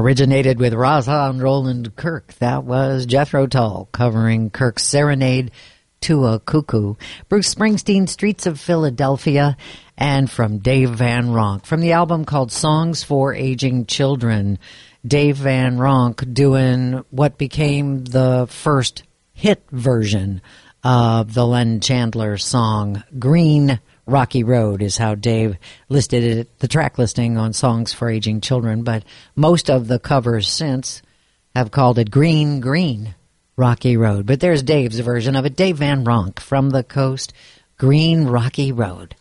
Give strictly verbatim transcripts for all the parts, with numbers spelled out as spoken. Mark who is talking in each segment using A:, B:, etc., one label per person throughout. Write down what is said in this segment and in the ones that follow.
A: originated with Rosalind Roland Kirk. That was Jethro Tull covering Kirk's Serenade to a Cuckoo. Bruce Springsteen, Streets of Philadelphia, and from Dave Van Ronk from the album called Songs for Aging Children. Dave Van Ronk doing what became the first hit version of the Len Chandler song Green Rocky Road is how Dave listed it, the track listing on Songs for Aging Children, but most of the covers since have called it Green, Green Rocky Road. But there's Dave's version of it, Dave Van Ronk from the coast, Green Rocky Road.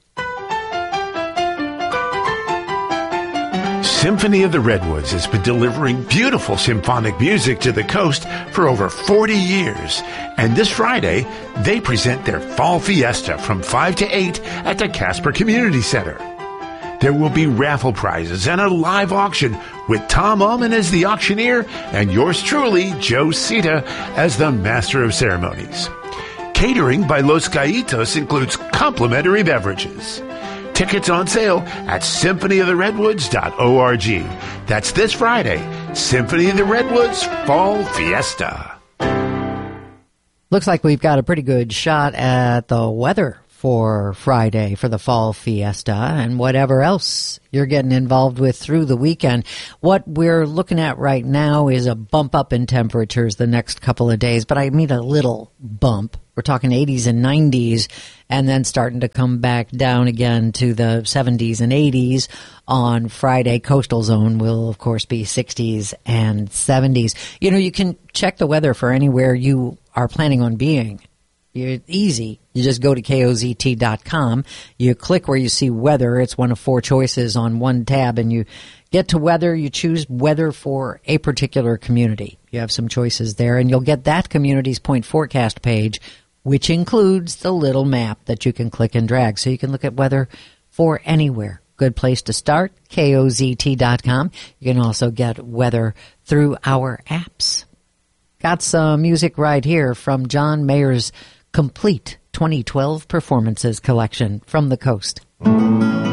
B: Symphony of the Redwoods has been delivering beautiful symphonic music to the coast for over forty years. And this Friday, they present their Fall Fiesta from five to eight at the Casper Community Center. There will be raffle prizes and a live auction with Tom Ullman as the auctioneer and yours truly, Joe Sita, as the Master of Ceremonies. Catering by Los Gaitos includes complimentary beverages. Tickets on sale at symphony of the redwoods dot org. That's this Friday, Symphony of the Redwoods Fall Fiesta.
A: Looks like we've got a pretty good shot at the weather for Friday for the Fall Fiesta and whatever else you're getting involved with through the weekend. What we're looking at right now is a bump up in temperatures the next couple of days, but I mean a little bump. We're talking eighties and nineties, and then starting to come back down again to the seventies and eighties on Friday. Coastal zone will, of course, be sixties and seventies. You know, you can check the weather for anywhere you are planning on being. It's easy. You just go to K O Z T dot com. You click where you see weather. It's one of four choices on one tab, and you get to weather. You choose weather for a particular community. You have some choices there, and you'll get that community's point forecast page, which includes the little map that you can click and drag. So you can look at weather for anywhere. Good place to start, K O Z T dot com. You can also get weather through our apps. Got some music right here from John Mayer's Complete twenty twelve Performances collection from the coast.